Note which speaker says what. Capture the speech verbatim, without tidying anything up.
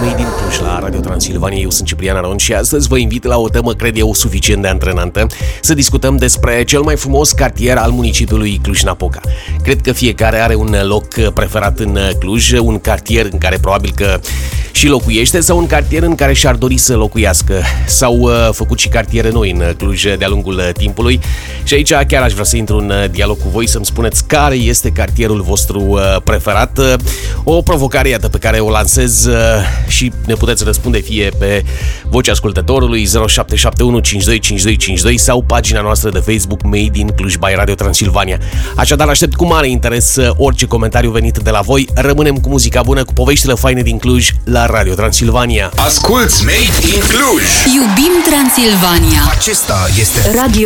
Speaker 1: Made in Cluj la Radio Transilvania. Eu sunt Ciprian Aron și astăzi vă invit la o temă, cred eu, suficient de antrenantă, să discutăm despre cel mai frumos cartier al municipiului Cluj-Napoca. Cred că fiecare are un loc preferat în Cluj, un cartier în care probabil că și locuiește sau un cartier în care și-ar dori să locuiască. S-au uh, făcut și cartiere noi în Cluj de-a lungul timpului și aici chiar aș vrea să intru în dialog cu voi, să-mi spuneți care este cartierul vostru uh, preferat. Uh, o provocare, iată, pe care o lansez uh, și ne puteți răspunde fie pe vocea ascultătorului zero șapte șapte unu cinci doi cinci doi cinci doi sau pagina noastră de Facebook Made in Cluj by Radio Transilvania. Așadar, aștept cu mare interes orice comentariu venit de la voi. Rămânem cu muzica bună, cu poveștile faine din Cluj la Radio Transilvania.
Speaker 2: Asculți Made in Cluj!
Speaker 3: Iubim Transilvania!
Speaker 2: Acesta este
Speaker 3: Radio